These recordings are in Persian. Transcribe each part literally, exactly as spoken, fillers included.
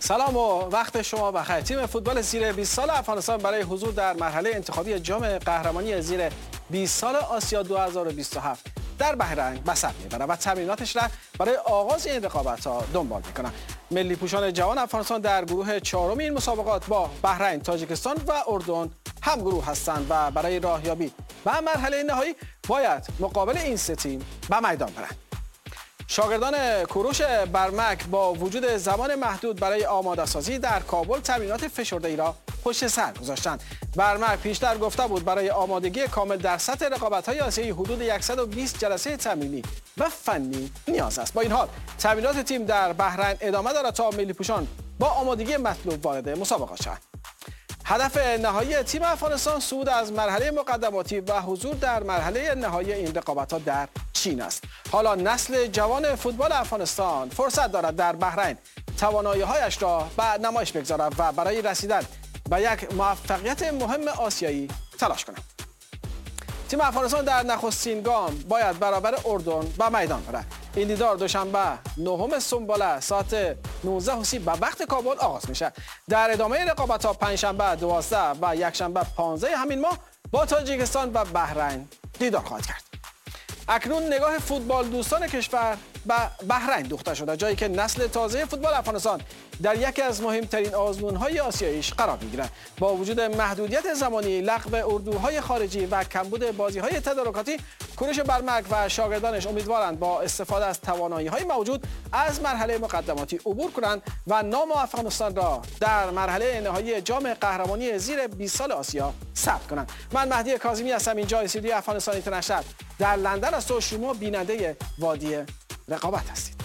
سلام و وقت شما بخیر. تیم فوتبال زیر بیست سال افغانستان برای حضور در مرحله انتخابی جام قهرمانی زیر بیست سال آسیا دو هزار و بیست و هفت در بحرین به سر میبرند و تمریناتش را برای آغاز این رقابت‌ها دنبال میکنند. ملی پوشان جوان افغانستان در گروه چهارم این مسابقات با بحرین، تاجیکستان و اردن هم گروه هستند و برای راهیابی به مرحله نهایی باید مقابل این سه تیم به میدان برند. شاگردان کوروش برمک با وجود زمان محدود برای آماده سازی در کابل تمرینات فشرده‌ای را پشت سر گذاشتند. برمک پیشتر گفته بود برای آمادگی کامل در سطح رقابت‌های آسیایی حدود صد و بیست جلسه تمرینی و فنی نیاز است. با این حال تمرینات تیم در بحرین ادامه دارد تا ملی پوشان با آمادگی مطلوب وارد مسابقات شوند. هدف نهایی تیم افغانستان صعود از مرحله مقدماتی و حضور در مرحله نهایی این رقابت‌ها در چین است. حالا نسل جوان فوتبال افغانستان فرصت دارد در بحرین توانایی‌هایش را به نمایش بگذارد و برای رسیدن به یک موفقیت مهم آسیایی تلاش کند. تیم افغانستان در نخستین گام باید برابر اردن به میدان برد. این دیدار دوشنبه نهم سنباله ساعت نوزده و سی به وقت کابل آغاز میشه. در ادامه رقابت‌ها پنجشنبه دوازده و یکشنبه پانزده همین ماه با تاجیکستان و بحرین دیدار خواهد کرد. اکنون نگاه فوتبال دوستان کشور به بحرین دوخته شده، جایی که نسل تازه فوتبال افغانستان در یکی از مهمترین آزمون‌های آسیاییش قرار می‌گیرد. با وجود محدودیت زمانی، لغو اردوهای خارجی و کمبود بازی‌های تدارکاتی، کوروش برمک و شاگردانش امیدوارند با استفاده از توانایی‌های موجود از مرحله مقدماتی عبور کنند و نام افغانستان را در مرحله نهایی جام قهرمانی زیر بیست سال آسیا ثبت کنند. من مهدی کاظمی هستم، اینجا استودیوی افغانستان اینترنشنال در لندن است و شما بیننده وادی رقابت هستید.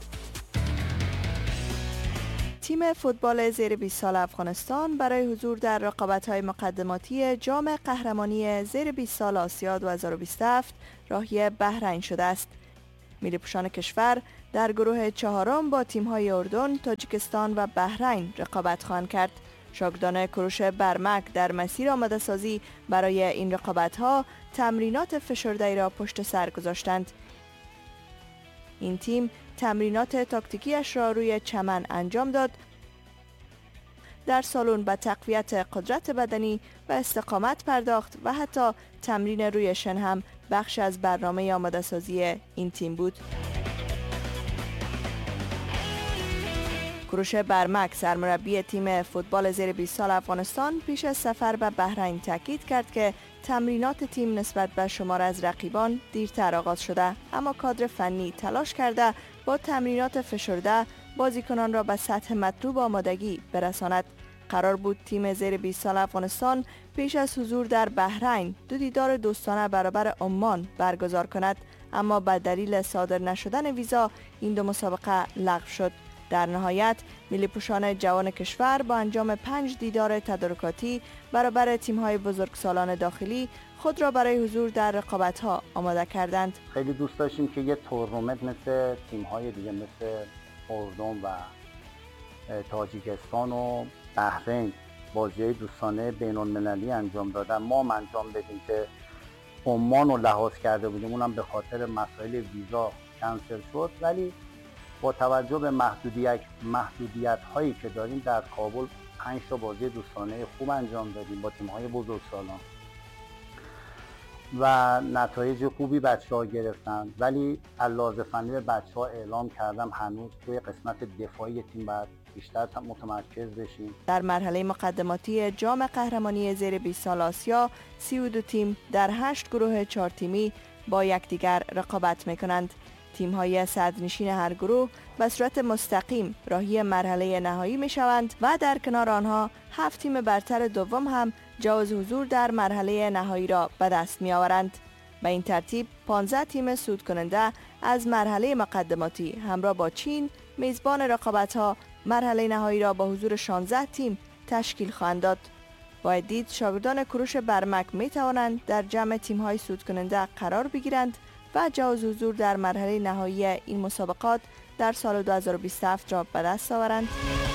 تیم فوتبال زیر بیست سال افغانستان برای حضور در رقابت‌های مقدماتی جام قهرمانی زیر بیست سال آسیا دو هزار و بیست و هفت راهی بحرین شده است. ملی پوشان کشور در گروه چهارم با تیم‌های اردن، تاجیکستان و بحرین رقابت خواهند کرد. شاگردان کوروش برمک در مسیر آماده سازی برای این رقابت‌ها تمرینات فشرده‌ای را پشت سر گذاشتند. این تیم تمرینات تاکتیکیش را روی چمن انجام داد، در سالن به تقویت قدرت بدنی و استقامت پرداخت و حتی تمرین روی شن هم بخش از برنامه آماده سازی این تیم بود. کوروش برمک سرمربی تیم فوتبال زیر بیست سال افغانستان پیش از سفر به بحرین تاکید کرد که تمرینات تیم نسبت به شمار از رقیبان دیرتر آغاز شده، اما کادر فنی تلاش کرده با تمرینات فشرده بازیکنان را به سطح مطلوب آمادگی برساند. قرار بود تیم زیر بیست سال افغانستان پیش از حضور در بحرین دو دیدار دوستانه برابر عمان برگزار کند، اما به دلیل صادر نشدن ویزا این دو مسابقه لغو شد. در نهایت ملی پوشان جوان کشور با انجام پنج دیدار تدارکاتی برابر تیم‌های بزرگسالان داخلی خود را برای حضور در رقابت‌ها آماده کردند. خیلی دوست داشتیم که یه تورنمنت مثل تیم‌های دیگه مثل اردن و تاجیکستان و بحرین بازی‌های دوستانه بین‌المللی انجام دادن، ما هم انجام بدیم که عمان رو لحاظ کرده بودیم، اونم به خاطر مسائل ویزا کنسل شد، ولی با توجه به محدودیت محدودیت هایی که داریم در کابل پنج تا بازی دوستانه خوب انجام دادیم با تیم های بزرگسالان و نتایج خوبی بچه ها گرفتن، ولی علاوه فنی به بچه ها اعلام کردم هنوز توی قسمت دفاعی تیم باید بیشتر متمرکز بشیم. در مرحله مقدماتی جام قهرمانی زیر بیست سال آسیا سی و دو تیم در هشت گروه چهار تیمی با یکدیگر رقابت میکنند. تیم‌های صدرنشین هر گروه به صورت مستقیم راهی مرحله نهایی می‌شوند و در کنار آنها هفت تیم برتر دوم هم جواز حضور در مرحله نهایی را به دست می‌آورند. به این ترتیب پانزده تیم صعود کننده از مرحله مقدماتی همراه با چین میزبان رقابت‌ها مرحله نهایی را با حضور شانزده تیم تشکیل خواهند داد. باید دید شاگردان کوروش برمک می‌توانند در جمع تیم‌های صعود کننده قرار بگیرند و جواز حضور در مرحله نهایی این مسابقات در سال دو هزار و بیست و هفت را به دست آورند.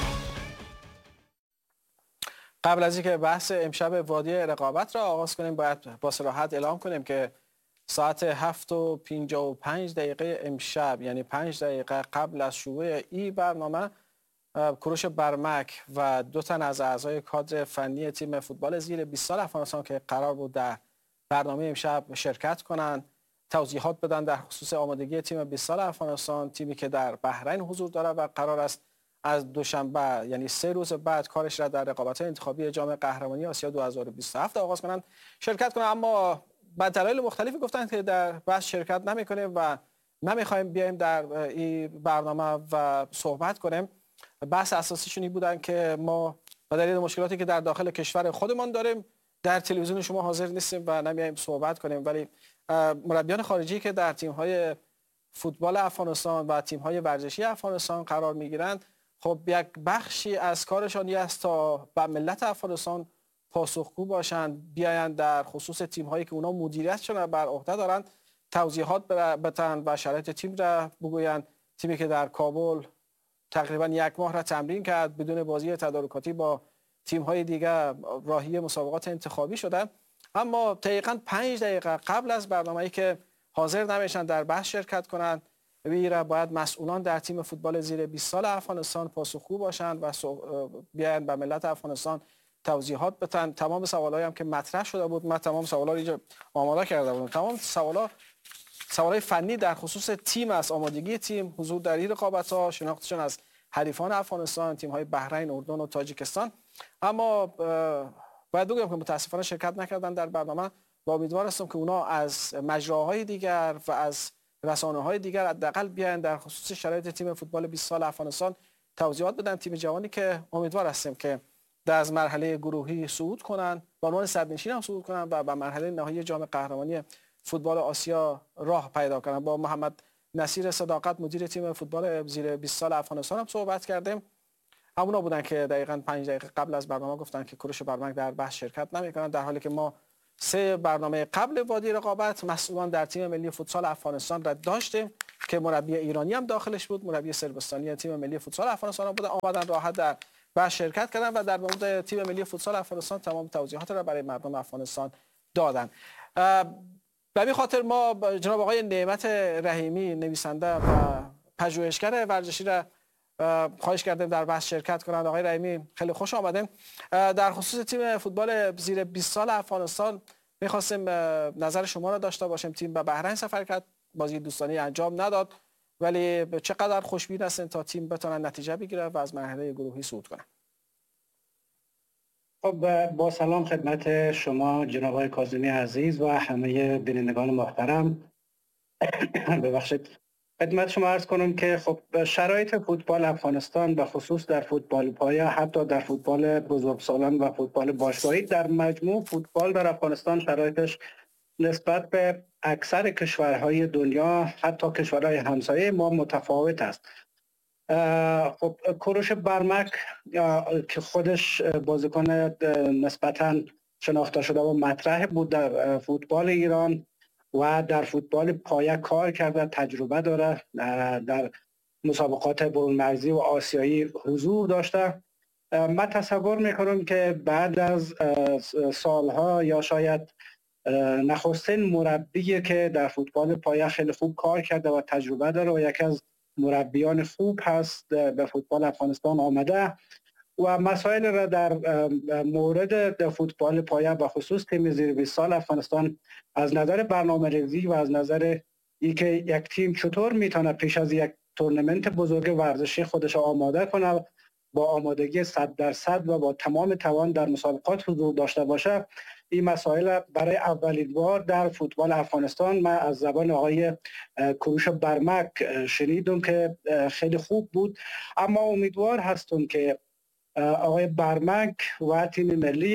قبل از اینکه بحث امشب وادی رقابت را آغاز کنیم باید با صراحت اعلام کنیم که ساعت هفت و پنجاه و پنج دقیقه امشب، یعنی پنج دقیقه قبل از شروع این برنامه، کوروش برمک و دو تن از اعضای کادر فنی تیم فوتبال زیر بیست سال افغانستان که قرار بود در برنامه امشب شرکت کنند، توضیحات بدن در خصوص آمادگی تیم بیست سال افغانستان، تیمی که در بحرین حضور داره و قرار است از دوشنبه یعنی سه روز بعد کارش را در رقابت‌های انتخابی جام قهرمانی آسیا دو هزار و بیست و هفت آغاز کنند شرکت کنند. اما با دلایل مختلفی گفتند که در بحث شرکت نمی‌کنیم و نمی‌خوایم بیایم در این برنامه و صحبت کنیم. بحث اساسیشون این بودن که ما به دلیل مشکلاتی که در داخل کشور خودمان داریم در تلویزیون شما حاضر نیستیم و نمیایم صحبت کنیم، ولی مربیان خارجی که در تیم‌های فوتبال افغانستان و تیم‌های ورزشی افغانستان قرار می‌گیرند، خب یک بخشی از کارشان این است تا به ملت افغانستان پاسخگو باشند، بیایند در خصوص تیم‌هایی که اونا مدیریتشون بر عهده دارند توضیحات بدن و شرایط تیم را بگویند. تیمی که در کابل تقریبا یک ماه را تمرین کرد بدون بازی تدارکاتی با تیم‌های دیگر راهی مسابقات انتخابی شدند، اما دقیقاً پنج دقیقه قبل از برنامه‌ای که حاضر نمیشن در بحث شرکت کنند، ویرا باید مسئولان در تیم فوتبال زیر بیست سال افغانستان پاسخگو باشند و بیاین به ملت افغانستان توضیحات بدن. تمام سوالایی هم که مطرح شده بود، من تمام سوالا رو اینجا آماده کرده بودم. تمام سوالا سوالای فنی در خصوص تیم است، آمادگی تیم، حضور در این رقابت‌ها، شناختشون از حریفان افغانستان، تیم‌های بحرین، اردن و تاجیکستان. اما باید بگم که متاسفانه شرکت نکردن در برنامه و امیدوار هستم که اونا از مجراهای دیگر و از رسانه‌های دیگر حداقل بیاین در خصوص شرایط تیم فوتبال بیست سال افغانستان توضیحات بدن. تیم جوانی که امیدوار هستیم که در از مرحله گروهی صعود کنن، به عنوان صدرنشین هم صعود کنن و به مرحله نهایی جام قهرمانی فوتبال آسیا راه پیدا کنن. با محمد نصیر صداقت مدیر تیم فوتبال زیر بیست سال افغانستان هم صحبت کردیم. همونا بودن که دقیقاً پنج دقیقه قبل از برنامه گفتن که کوروش برمک در بحث شرکت نمی‌کنن، در حالی که ما سه برنامه قبل وادی رقابت مسئولان در تیم ملی فوتسال افغانستان را داشتیم که مربی ایرانی هم داخلش بود، مربی صربستانی تیم ملی فوتسال افغانستان هم بود، آمدن راحت در بحث شرکت کردن و در مورد تیم ملی فوتسال افغانستان تمام توضیحات را برای مردم افغانستان دادن. به همین خاطر ما جناب آقای نعمت رحیمی نویسنده و پژوهشگر ورزشی را خواهش کردیم در بحث شرکت کنند. آقای رحیمی خیلی خوش آمدین. در خصوص تیم فوتبال زیر بیست سال افغانستان می‌خواستیم نظر شما را داشته باشیم. تیم به بحرین سفر کرد، بازی دوستانه انجام نداد، ولی چقدر خوشبین هستین تا تیم بتونه نتیجه بگیره و از مرحله گروهی صعود کنه؟ خب با سلام خدمت شما جناب آقای کاظمی عزیز و همه بینندگان محترم. ببخشید خدمت شما عرض کنم که خب شرایط فوتبال افغانستان به خصوص در فوتبال پایه، حتی در فوتبال بزرگسالان و فوتبال باشگاهی، در مجموع فوتبال در افغانستان شرایطش نسبت به اکثر کشورهای دنیا، حتی کشورهای همسایه ما، متفاوت است. خب کوروش برمک که خودش بازیکن نسبتاً شناخته شده و مطرح بود در فوتبال ایران و در فوتبال پایه کار کرده، تجربه داره، در مسابقات برون مرزی و آسیایی حضور داشته. من تصور میکنم که بعد از سالها یا شاید نخستین مربی که در فوتبال پایه خیلی خوب کار کرده و تجربه داره و یکی از مربیان خوب هست به فوتبال افغانستان آمده و مسائل را در مورد فوتبال پایه و خصوص تیم زیر بیست سال افغانستان از نظر برنامه‌ریزی و از نظر اینکه یک تیم چطور میتونه پیش از یک تورنمنت بزرگ ورزشی خودش آماده کنه، با آمادگی صد درصد و با تمام توان در مسابقات حضور داشته باشه، این مسائل برای اولین بار در فوتبال افغانستان من از زبان آقای کوروش برمک شنیدم که خیلی خوب بود. اما امیدوار هستم که آقای برمک و تیم ملی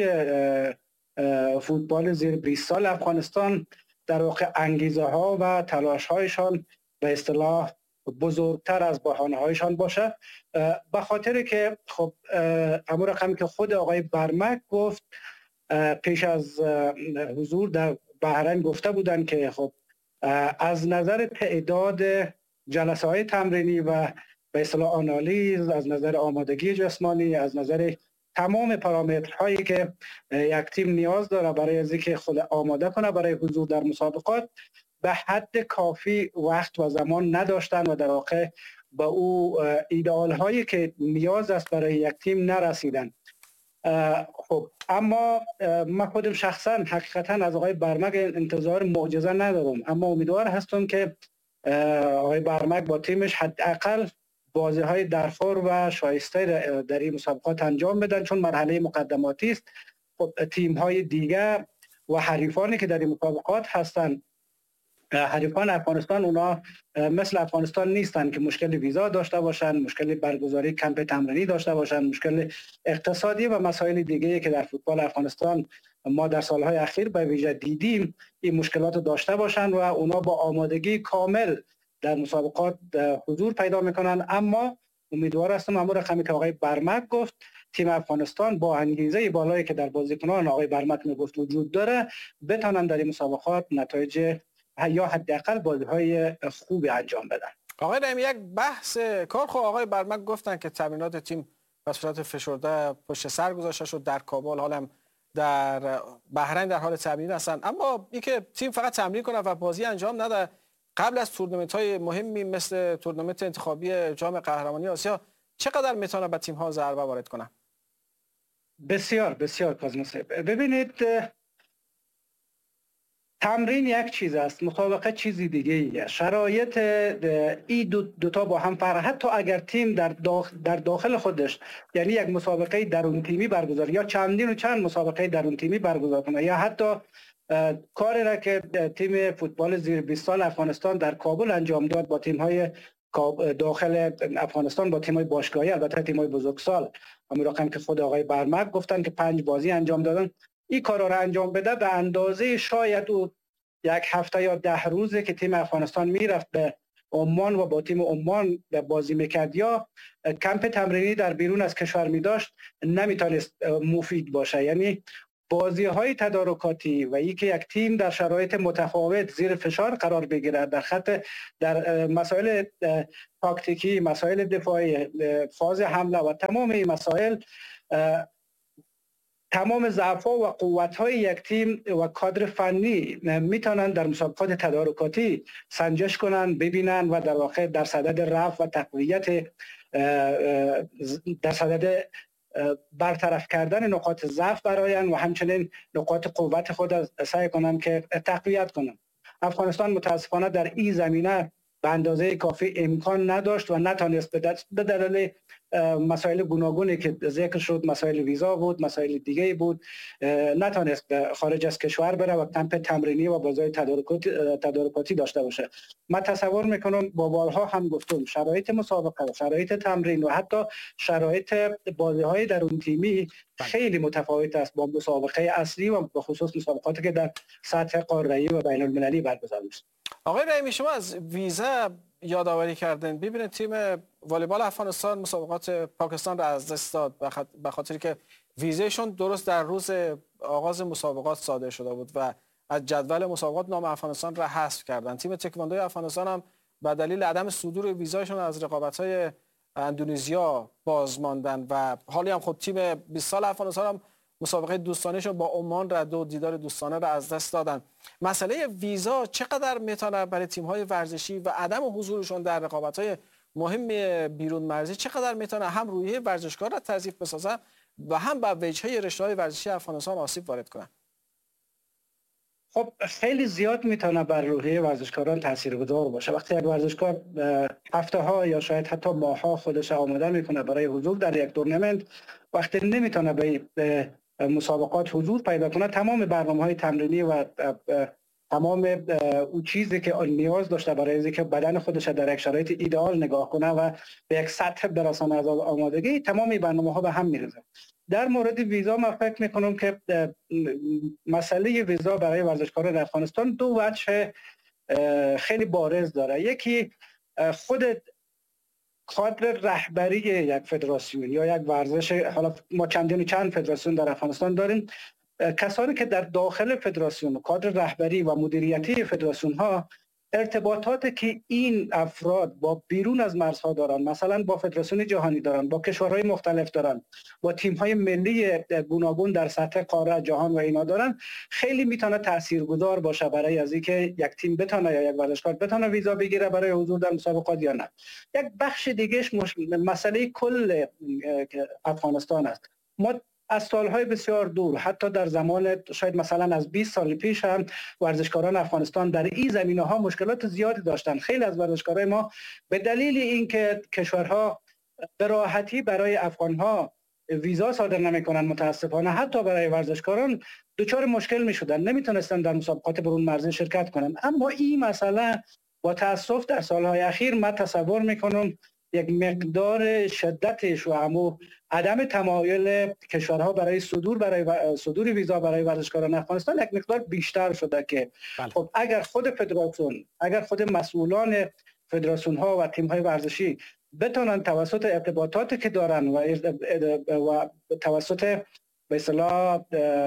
فوتبال زیر بیست سال افغانستان در واقع انگیزه ها و تلاش هایشان به اصطلاح بزرگتر از بحانه هایشان باشه، به خاطر که خب امور رقمی که خود آقای برمک گفت پیش از حضور در بحرین گفته بودن که خب از نظر تعداد جلسه های تمرینی و به اصطلاح آنالیز، از نظر آمادگی جسمانی، از نظر تمام پارامترهایی که یک تیم نیاز داره برای از اینکه خود آماده کنه برای حضور در مسابقات، به حد کافی وقت و زمان نداشتن و در واقع به او ایدئال هایی که نیاز است برای یک تیم نرسیدن. خب اما من خودم شخصا حقیقتا از آقای برمک انتظار معجزه ندارم، اما امیدوار هستم که آقای برمک با تیمش حداقل بازی های درخور و شایسته در این مسابقات انجام بدن، چون مرحله مقدماتی است. خب تیم های دیگه و حریفانی که در این مسابقات هستند، حریفان افغانستان، اونا مثل افغانستان نیستن که مشکل ویزا داشته باشن، مشکل برگزاری کمپ تمرینی داشته باشن، مشکل اقتصادی و مسائل دیگه که در فوتبال افغانستان ما در سالهای اخیر به ویژه دیدیم این مشکلات داشته باشن و اونا با آمادگی کامل در مسابقات حضور پیدا میکنن. اما امیدوار هستم همون رقمی که آقای برمک گفت، تیم افغانستان با انگیزه بالایی که در بازیکنان آقای برمک میگفت وجود داره، بتونن در این مسابقات نتایج یا حداقل بازی‌های خوبی انجام بدن. آقای رحیمی، یک بحث کار خو آقای برمک گفتن که تمرینات تیم به صورت فشرده پشت سر گذاشته شد در کابل، حالا در بحرین در حال تمرین هستن، اما اینکه تیم فقط تمرین کنه و بازی انجام نده قبل از تورنمنت‌های مهمی مثل تورنمنت انتخابی جام قهرمانی آسیا چقدر میتونه به تیم‌ها ضربه وارد کنه؟ بسیار بسیار کاظم صاحب، ببینید تمرین یک چیز است، مسابقه چیزی دیگه ایه. شرایط این دو, دو تا با هم فرق، حتی اگر تیم در داخل, در داخل خودش یعنی یک مسابقه درون تیمی برگزار یا چندین و چند مسابقه درون تیمی برگزار کنه، یا حتی کاری را که تیم فوتبال زیر بیست سال افغانستان در کابل انجام داد با تیم‌های داخل افغانستان، با تیم‌های باشگاهی، البته تیم‌های بزرگسال، همون رقم که خود آقای برمک گفتن که پنج بازی انجام دادن، این کارا را انجام بده به اندازه شاید او یک هفته یا ده روزه که تیم افغانستان میرفت به عمان و با تیم عمان به بازی میکرد یا کمپ تمرینی در بیرون از کشور میداشت، نمیتونست مفید باشه. یعنی بازی های تدارکاتی و ای که یک تیم در شرایط متفاوت زیر فشار قرار بگیرد، در خط در مسائل تاکتیکی، مسائل دفاعی، فاز حمله و تمام این مسائل، تمام ضعف‌ها و قوت‌های یک تیم و کادر فنی میتونن در مسابقات تدارکاتی سنجش کنن، ببینن و در واقع در صدد رفع و تقویت، در صدد برطرف کردن نقاط ضعف برایان و همچنین نقاط قوت خود سعی کنن که تقویت کنن. افغانستان متاسفانه در این زمینه به اندازه کافی امکان نداشت و نتونست به دلیل مسائل گوناگونی که ذکر شد، مسائل ویزا بود، مسائل دیگه بود، نتونست خارج از کشور بره و کمپ تمرینی و بازی تدارکاتی تدارکاتی داشته باشه. من تصور میکنم با بارها هم گفتم شرایط مسابقه و شرایط تمرین و حتی شرایط بازی های درون تیمی خیلی متفاوت است با مسابقه اصلی و به خصوص مسابقاتی که در سطح قاره‌ای و بین المللی برگزار میشه. آقای رحیمی، شما از ویزا یادآوری کردن. ببینید تیم والیبال افغانستان مسابقات پاکستان را از دست داد به خاطر که ویزاشون درست در روز آغاز مسابقات صادر شده بود و از جدول مسابقات نام افغانستان را حذف کردن. تیم تکواندوی افغانستان هم به دلیل عدم صدور ویزاشون از رقابت‌های اندونزیا باز ماندن و حالی هم خود تیم بیست سال افغانستان هم مسابقه دوستانه‌شون با عمان را دو دیدار دوستانه را از دست دادن. مسئله ویزا چقدر میتونه برای تیم‌های ورزشی و عدم حضورشون در رقابت‌های مهم بیرون مرزی چقدر میتونه هم روحیه ورزشکار را تضعیف بسازه و هم به وجهه رشته‌های ورزشی افغانستان آسیب وارد کنه؟ خب خیلی زیاد میتونه بر روحیه ورزشکاران تاثیرگذار باشه. وقتی یک ورزشکار هفته ها یا شاید حتی ماه ها خودش آماده میکنه برای حضور در یک تورنمنت، وقتی نمیتونه به مسابقات حضور پیدا کنه، تمام برنامه‌های تمرینی و تمام اون چیزی که نیاز داشته برای اینکه بدن خودش در یک شرایط ایدئال نگاه کنه و به یک سطح برسانه از آمادگی، تمام برنامه‌ها به هم میریزه. در مورد ویزا من فکر میکنم که مسئله ویزا برای ورزشکاران افغانستان دو وجه خیلی بارز داره. یکی خود کادر رهبری یک فدراسیون یا یک ورزش، حالا ما چندین و چند فدراسیون در افغانستان داریم، کسانی که در داخل فدراسیون کادر رهبری و مدیریتی فدراسیون ها ارتباطاتی که این افراد با بیرون از مرزها دارن، مثلا با فدراسیون جهانی دارن، با کشورهای مختلف دارن، با تیم‌های ملی گوناگون در سطح قاره جهان و اینا دارن، خیلی میتونه تاثیرگذار باشه برای از اینکه یک تیم بتونه یا یک ورزشکار بتونه ویزا بگیره برای حضور در مسابقات یا نه. یک بخش دیگهش مش... مسئله کل افغانستان است. ما از سالهای بسیار دور، حتی در زمان شاید مثلا از بیست سال پیش هم ورزشکاران افغانستان در این زمینه‌ها مشکلات زیادی داشتن. خیلی از ورزشکارای ما به دلیل اینکه کشورها به راحتی برای افغانها ویزا صادر نمی‌کنن، متاسفانه حتی برای ورزشکاران دچار مشکل می‌شدن، نمیتونستن در مسابقات برون مرزی شرکت کنن. اما این مسئله با تأسف در سالهای اخیر من تصور می‌کنم یک مقدار شدتش و همو عدم تمایل کشورها برای صدور برای صدور ویزا برای ورزشکاران افغانستان یک مقدار بیشتر شده که بله. خب اگر خود فدراسیون، اگر خود مسئولان فدراسیون ها و تیم های ورزشی بتونن توسط ارتباطاتی که دارن و و توسط به اصطلاح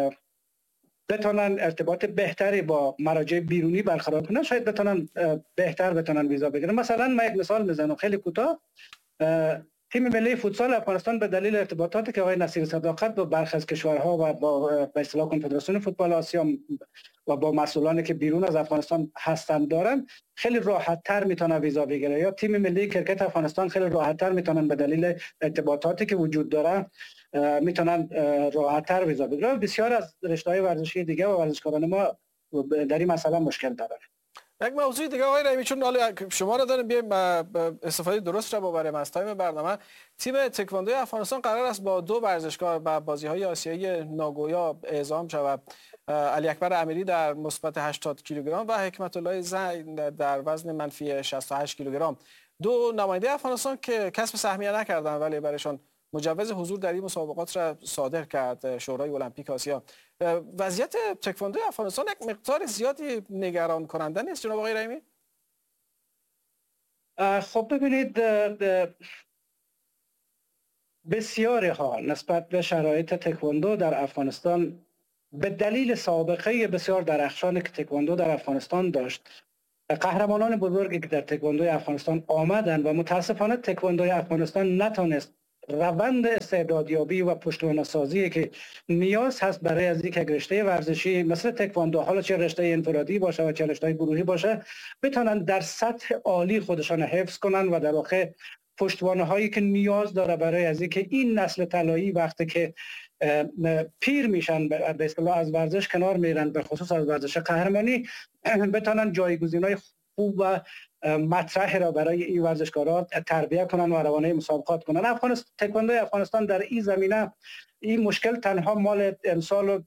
بتونن ارتباط بهتری با مراجع بیرونی برقرار کنن، شاید بتونن بهتر بتونن ویزا بگیرن. مثلا من یک مثال میزنم خیلی کوتاه. تیم ملی فوتسال افغانستان به دلیل ارتباطاتی که آقای نصیر صداقت با برخی از کشورها و با به اصطلاح کنفدراسیون فوتبال آسیا و با مسئولانی که بیرون از افغانستان هستند دارن، خیلی راحت تر میتونه ویزا بگیره. یا تیم ملی کرکت افغانستان خیلی راحت تر میتونن به دلیل ارتباطاتی که وجود داره میتونن راحت تر ویزا بگیرن. بسیار از رشته‌های ورزشی دیگه و ورزشکاران ما در این مسئله مشکل دارن. یک موضوع دیگه آقای رحیمی، چون حالا شما را داریم بیایم استفاده درست را ببریم از تایم برنامه. تیم تکواندوی افغانستان قرار است با دو ورزشکار به بازی‌های آسیایی ناگویا اعزام شود. علی اکبر امیری در مثبت هشتاد کیلوگرم و حکمت الله زین در وزن منفی شصت و هشت کیلوگرم. دو نماینده افغانستان که کسب سهمیه نکردند ولی برایشان مجوز حضور در این مسابقات را صادر کرد شورای المپیک آسیا. وضعیت تکواندوی افغانستان یک مقدار زیادی نگران کننده نیست جناب آقای رحیمی؟ خب ببینید، بسیاری ها نسبت به شرایط تکواندو در افغانستان به دلیل سابقه بسیار درخشان که تکواندو در افغانستان داشت، قهرمانان بزرگی که در تکواندوی افغانستان آمدند و متاسفانه تکواندوی افغانستان نتونست روند استعدادیابی و پشتوانه‌سازی که نیاز هست برای از یک رشته ورزشی مثل تکواندو، حالا چه رشته انفرادی باشه و چه رشته گروهی باشه، بتونن در سطح عالی خودشان حفظ کنن و در واقع پشتوانه هایی که نیاز داره برای از اینکه این نسل طلایی وقتی که پیر میشن به اصطلاح از ورزش کنار میرن، به خصوص از ورزش قهرمانی، بتونن جایگزینای خوب و مطرح را برای این ورزشکاران تربیت کنن و روانه مسابقات کنن. افغانستان تکواندوی افغانستان در این زمینه این مشکل تنها مال امسال و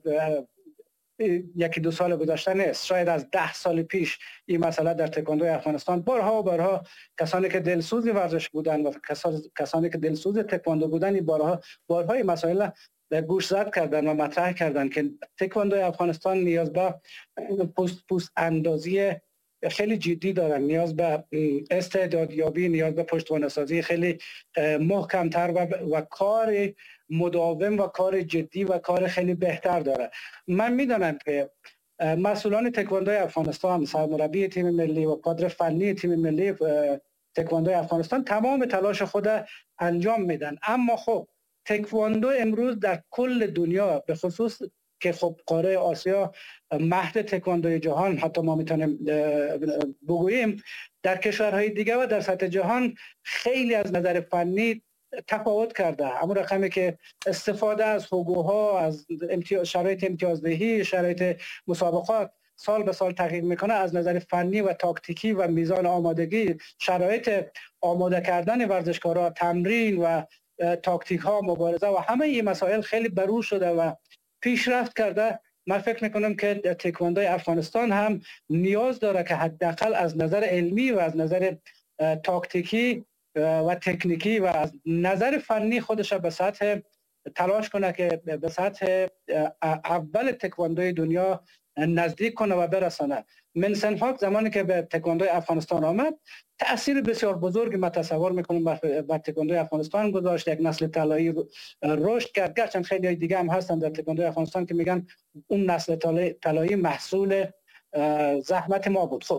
یکی دو سال گذشته نیست. شاید از ده سال پیش این مسئله در تکواندوی افغانستان بارها و بارها کسانی که دلسوز ورزش بودن و کسانی که دلسوز تکواندو بودن این بارها بارها این مسائل گوش زد کردن و مطرح کردن که تکواندوی افغانستان نیاز به پوست پوست اندازی خیلی جدی دارن، نیاز به استعدادیابی، نیاز به پشتوانه‌سازی خیلی محکم‌تر و, و کار مداوم و کار جدی و کار خیلی بهتر داره. من میدونم که مسئولان تکواندوی افغانستان، سرمربی تیم ملی و کادر فنی تیم ملی تکواندوی افغانستان تمام تلاش خود انجام میدن، اما خب تکواندو امروز در کل دنیا، به خصوص که خب قاره آسیا مهد تکواندوی جهان حتی ما میتونیم بگوییم، در کشورهای دیگه و در سطح جهان خیلی از نظر فنی تفاوت کرده. اما رقمی که استفاده از حقوقها، از امتیاز، شرایط امتیازدهی، شرایط مسابقات سال به سال تغییر میکنه، از نظر فنی و تاکتیکی و میزان آمادگی، شرایط آماده کردن ورزشکارا، تمرین و تاکتیک ها، مبارزه و همه این مسائل خیلی بروز شده و پیشرفت کرده. من فکر میکنم که تکواندوی افغانستان هم نیاز داره که حداقل از نظر علمی و از نظر تاکتیکی و تکنیکی و از نظر فنی خودش به سطح تلاش کنه که به سطح اول تکواندوی دنیا نزدیک کنه و برسانه. منسن هاک زمانی که به تکواندوی افغانستان آمد تأثیر بسیار بزرگی من تصور میکنم بر تکواندوی افغانستان گذاشت. یک نسل طلایی رشد کرد، گرچه خیلی دیگه هم هستن در تکواندوی افغانستان که میگن اون نسل طلایی محصول زحمت ما بود. خب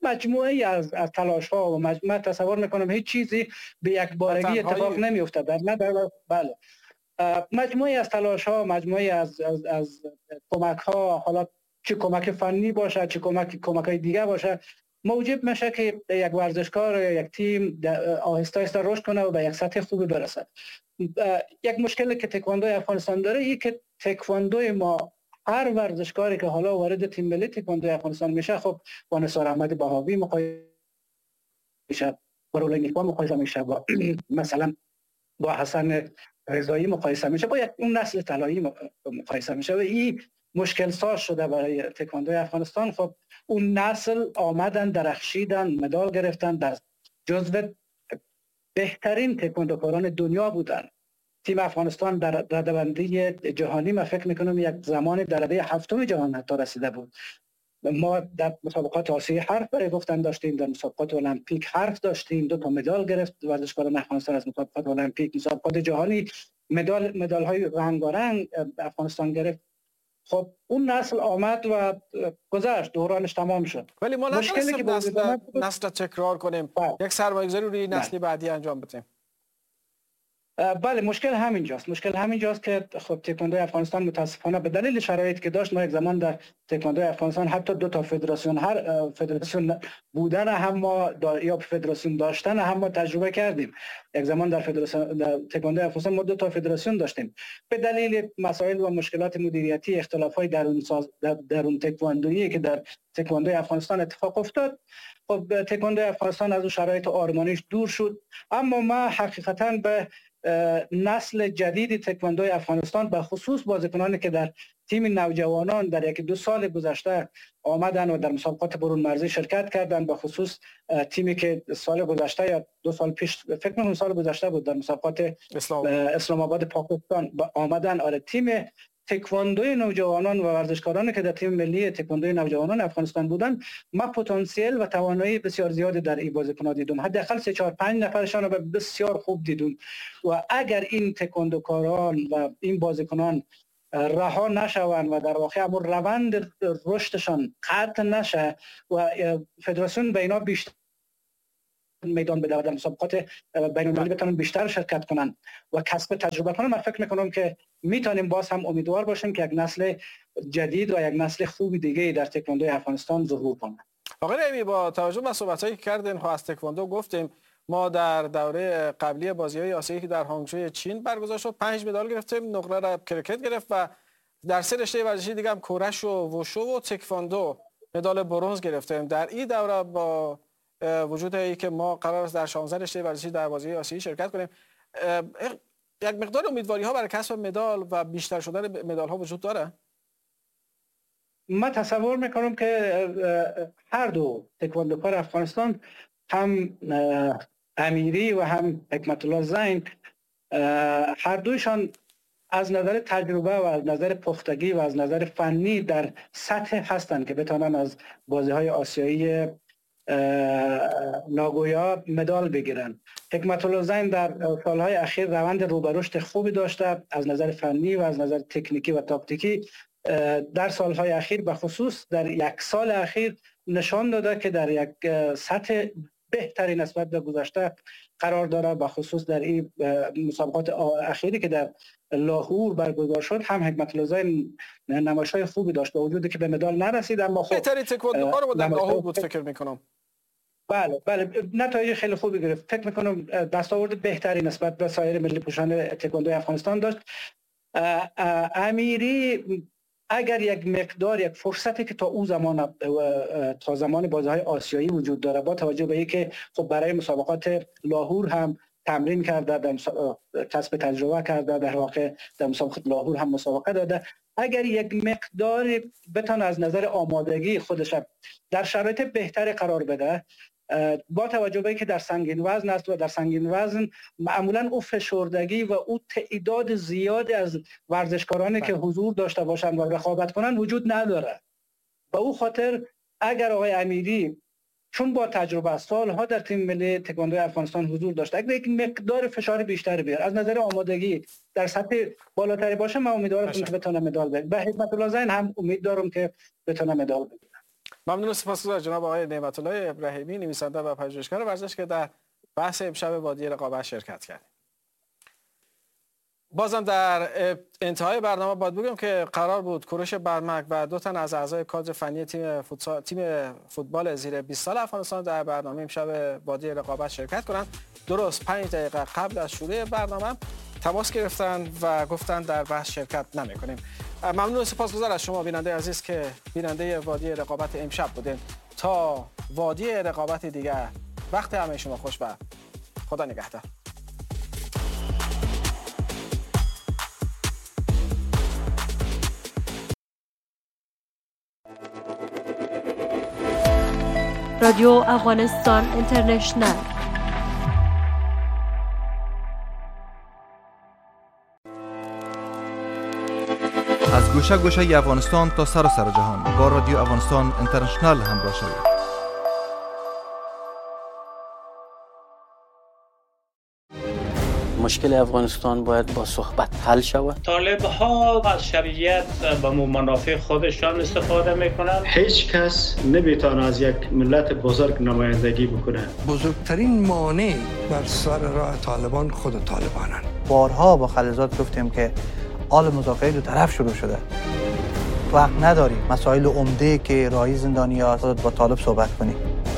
مجموعی از از تلاش ها و مجموعه تصور میکنم هیچ چیزی به یک بارگی اتفاق نمیفته در نه در بله مجموعی از تلاش ها مجموعی از از, از کمک ها، حالا چه کمک فنی باشه چه کمک کمک های دیگه باشه، موجب میشه که یک ورزشکار یا یک تیم آهسته آهسته رشد کنه و به یک سطح خوبی برسه. یک مشکلی که تکواندو افغانستان داره این که تکواندو ما هر ورزشکاری که حالا وارد تیم ملی تکواندو افغانستان میشه، خب با نثار احمد بهاوی مقایسه میشه، با رولینگ‌ها مقایسه میشه، با مثلا با حسن رضایی مقایسه میشه، با یک اون نسل طلایی مقایسه میشه و این مشکل ساز شده برای تکواندو افغانستان. خب اون نسل آمدن درخشیدن مدال گرفتن، در جزو بهترین تکواندوکاران دنیا بودن. تیم افغانستان در رده‌بندی جهانی من فکر میکنم یک زمان در رده هفتم جهان حتی رسیده بود. ما در مسابقات آسیایی حرف برای گفتن داشتیم، در مسابقات المپیک حرف داشتیم، دو تا مدال گرفت ورزشکاران افغانستان از مسابقات المپیک. مسابقات جهانی مدال مدال های رنگارنگ افغانستان گرفت. خب اون نسل آمد و گذشت، دورانش تمام شد. ولی ما مشکلی که نسل نسل تکرار کنیم، با. یک سرمایه‌گذاری روی نسل بعدی انجام بدیم. بله مشکل همینجاست. مشکل همینجاست که خب تکواندو افغانستان متاسفانه به دلیل شرایطی که داشت، ما یک زمان در تکواندو افغانستان حتی دو تا فدراسیون هر فدراسیون بودن هم ما یا فدراسیون داشتن هم ما تجربه کردیم. یک زمان در فدراسیون در تکواندو افغانستان ما دو تا فدراسیون داشتیم. به دلیل مسائل و مشکلات مدیریتی، اختلافات درون ساز در درون تکواندویی که در تکواندو افغانستان اتفاق افتاد، خب تکواندو افغانستان از اون شرایط آرمانیش دور شد. اما ما حقیقتاً به نسل جدید تکواندو افغانستان، به خصوص بازیکنانی که در تیم نوجوانان در یک دو سال گذشته آمدن و در مسابقات برون مرزی شرکت کردند، به خصوص تیمی که سال گذشته یا دو سال پیش فکر می‌کنم سال گذشته بود در مسابقات اسلام, اسلام آباد پاکستان آمدن. آره تیم تکواندوی نوجوانان و ورزشکارانی که در تیم ملی تکواندوی نوجوانان افغانستان بودن، ما پتانسیل و توانایی بسیار زیادی در این بازیکن‌ها دیدم. حداقل سه چهار پنج نفرشان رو بسیار خوب دیدم و اگر این تکواندوکاران و این بازیکنان رها نشوند و در واقع همون روند رشدشان قطع نشه و فدراسیون به اینا بیشتر میدان بده و در مسابقات بین المللی بتونن بیشتر شرکت کنن و کسب تجربه کنن، من فکر میکنم که میتونیم باز هم امیدوار باشیم که یک نسل جدید و یک نسل خوبی دیگه در تکواندو افغانستان ظهور کنه. آقای رحیمی، با توجه به صحبتایی که کردین ها از تکواندو گفتیم، ما در دوره قبلی بازی‌های آسیایی که در هانگجوی چین برگزار شد پنج مدال گرفتیم، نقره را کرکت گرفت و در سه رشته ورزشی دیگه هم کورش و وشو و تکواندو مدال برنز گرفتیم. در این دوره با وجود ای که ما قرار است در شانزده رشته ورزشی در بازی آسیایی شرکت کنیم، یک مقدار امیدواری ها برای کسب مدال و بیشتر شدن مدال ها وجود داره؟ من تصور میکنم که هر دو تکواندوکار افغانستان، هم امیری و هم حکمت الله زین، هر دویشان از نظر تجربه و از نظر پختگی و از نظر فنی در سطح هستند که بتوانند از بازی های آسیایی ناگویا مدال بگیرن. حکمت الله زین در سالهای اخیر روند رو به رشد خوبی داشته از نظر فنی و از نظر تکنیکی و تاکتیکی. در سالهای اخیر به خصوص در یک سال اخیر نشان داده که در یک سطح بهتری نسبت به گذشته قرار داره. به خصوص در این مسابقات اخیری که در لاهور برگزار شد هم حکمت الله زین نمایش‌های خوبی داشت، با وجودی که به مدال نرسید اما خب بهترین تکواندوکار رو در لاهور بود فکر می‌کنم. بله بله نتایج خیلی خوبی گرفت. فکر می‌کنم دستاورد بهتری نسبت به سایر ملی پوشان تکواندو افغانستان داشت. امیری اگر یک مقدار یک فرصتی که تا او زمان تا زمان بازی‌های آسیایی وجود داره، با توجه به اینکه خب برای مسابقات لاهور هم تمرین کرده، در کسب تجربه کرده، در واقع در مسابقات لاهور هم مسابقه داده، اگر یک مقدار بتونه از نظر آمادگی خودش در شرایط بهتری قرار بده، با توجه به اینکه در سنگین وزن است و در سنگین وزن معمولا او فشردگی و او تعداد زیادی از ورزشکارانی که حضور داشته باشند و رقابت کنند وجود نداره. به او خاطر اگر آقای امیری چون با تجربه سالها در تیم ملی تکواندو افغانستان حضور داشته، اگر یک مقدار فشار بیشتری بیاره از نظر آمادگی در سطح بالاتری باشه، من امیدوارم که بتونه مدال بگیره. به حکمت الله زین هم امید دارم که بتونه مدال بگیره. ممنون و سپاسگزار جناب آقای نعمت الله ابراهیمی، نویسنده و پژوهشگر ورزش که در بحث امشب وادی رقابت شرکت کرد. بازم در انتهای برنامه باید بگم که قرار بود کوروش برمک و دو تن از اعضای کادر فنی تیم فوتسال تیم فوتبال زیر بیست سال افغانستان در برنامه امشب وادی رقابت شرکت کنند. درست پنج دقیقه قبل از شروع برنامه تماس گرفتن و گفتن در بحث شرکت نمی‌کنیم. ممنون و سپاسگزار از شما بیننده عزیز که بیننده وادی رقابت امشب بودین. تا وادی رقابت دیگر وقت همه شما خوش و خدا نگهدار. رادیو افغانستان اینترنشنل. از گوشه گوشه افغانستان تا سراسر جهان با رادیو افغانستان اینترنشنل همراه شوید. مشکل افغانستان باید با صحبت حل شود. طالب ها از شرعیت به منافع خودشان استفاده میکنند. هیچ کس نمیتونه از یک ملت بزرگ نمایندگی بکنه. بزرگترین مانع بر سر راه طالبان خود طالبانند. بارها با خلیلزاد گفتیم که حال مذاکره دو طرف شروع شده. وقت نداریم مسائل عمده که راهی زندانی‌ها با طالب صحبت کنیم.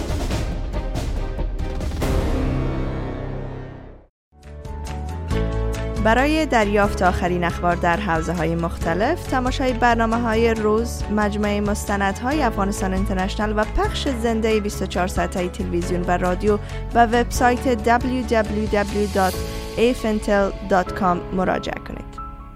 برای دریافت آخرین اخبار در حوزه‌های مختلف، تماشای برنامه‌های روز، مجموعه مستندهای افغانستان اینترنشنل و پخش زنده بیست و چهار ساعته تلویزیون و رادیو و وبسایت دبلیو دبلیو دبلیو دات افنتل دات کام مراجعه کنید.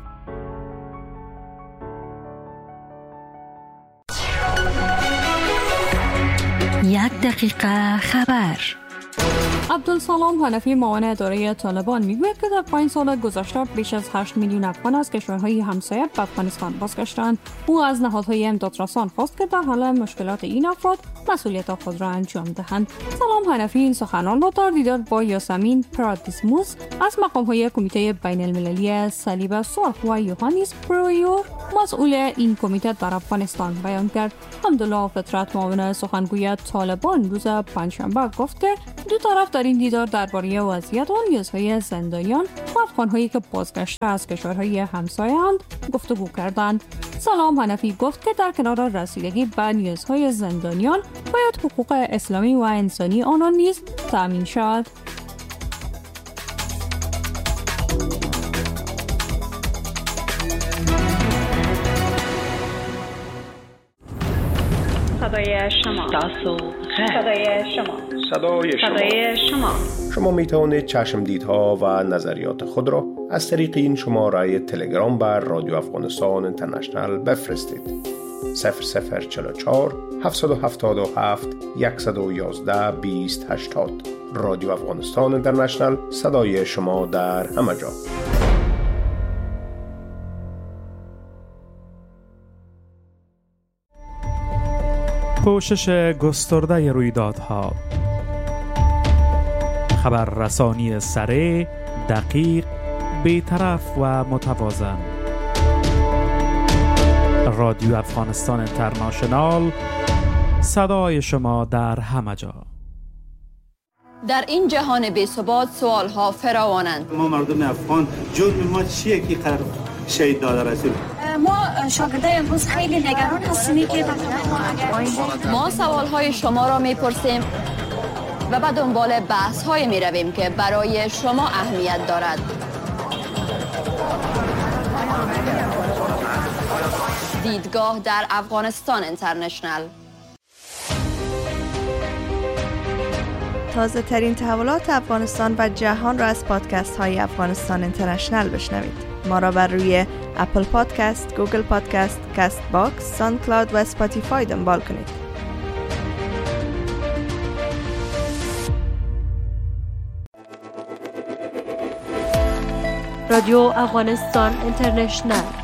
یک دقیقه خبر. عبدالسلام حنفی معاون اداره طالبان میگوید که در پنج سال گذشته بیش از هشت میلیون افغان از کشورهای همسایه به افغانستان بازگشتند. او از نهادهای امدادرسان خواست که در حل مشکلات این افراد مسئولیت خود را انجام دهند. سلام حنفی این سخنان را در دیدار با یاسمین پرادیسموس از مقام‌های کمیته بین المللی صلیب سرخ و یوهانیس پرویور مسئول این کمیته در افغانستان بیان کرد. حمدالله فطرت معاون سخنگوی طالبان روز پنجشنبه گفت که دو طرف در این دیدار درباره وضعیت و نیازهای زندانیان و افغان‌هایی که بازگشته از کشورهای همسایه‌اند گفتگو کردند. سلام حنفی گفت که در کنار رسیدگی به نیازهای زندانیان باید حقوق اسلامی و انسانی آنان نیز تأمین شود. صدای شما صدای شما صدای شما صدای شما شما می توانید چشمدیدها و نظریات خود را از طریق این شماره تلگرام بر رادیو افغانستان اینترنشنل بفرستید. صفر صفر چهل و چهار هفتصد و هفتاد و هفت صد و یازده بیست هشتاد. رادیو افغانستان اینترنشنل، صدای شما در همه جا. پوشش گسترده رویدادها، خبررسانی سریع، دقیق، بی‌طرف و متوازن. رادیو افغانستان اینترنشنال، صدای شما در همه جا. در این جهان بی‌ثبات سوالها فراوانند. ما مردم افغان جرم ما چیه که قرار شهید داده رسول؟ ما شاگردای امروز خیلی نگران هستیم که ما سوالهای شما را میپرسیم و به دنبال بحث‌های میرویم که برای شما اهمیت دارد. دیدگاه در افغانستان اینترنشنل. تازه ترین تحولات افغانستان و جهان را از پادکست های افغانستان اینترنشنل بشنوید. ما را بر روی اپل پادکست، گوگل پادکست، کست باکس، ساوند کلاود و اسپاتیفای دنبال کنید. رادیو افغانستان اینترنشنل